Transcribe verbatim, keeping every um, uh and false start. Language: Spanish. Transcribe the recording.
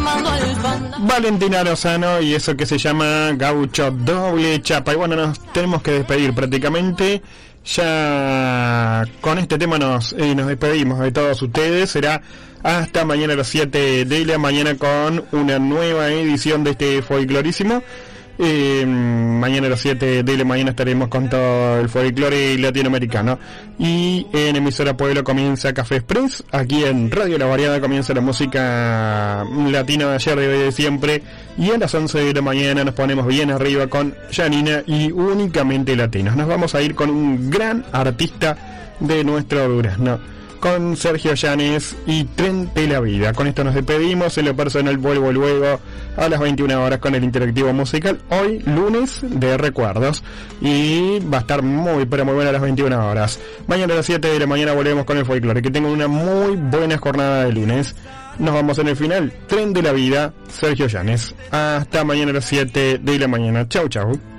Valentina Lozano y eso que se llama Gaucho Doble Chapa. Y bueno, nos tenemos que despedir prácticamente. Ya con este tema nos, eh, nos despedimos de todos ustedes. Será hasta mañana a las siete de la mañana con una nueva edición de este folclorísimo. Eh, mañana a las siete de la mañana estaremos con todo el folclore latinoamericano. Y en emisora Pueblo comienza Café Express. Aquí en Radio La Variada comienza la música latina de ayer, de hoy, de siempre. Y a las once de la mañana nos ponemos bien arriba con Janina y únicamente latinos. Nos vamos a ir con un gran artista de nuestro Durazno, con Sergio Llanes y Tren de la Vida. Con esto nos despedimos. En lo personal vuelvo luego a las veintiuna horas con el interactivo musical. Hoy lunes de recuerdos y va a estar muy pero muy buena a las veintiuna horas. Mañana a las siete de la mañana volvemos con el folclore. Que tengan una muy buena jornada de lunes. Nos vamos en el final. Tren de la Vida, Sergio Llanes. Hasta mañana a las siete de la mañana. Chau chau.